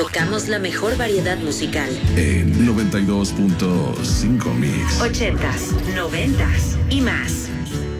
Tocamos la mejor variedad musical. En 92.5 Mix. 80s, 90s y más.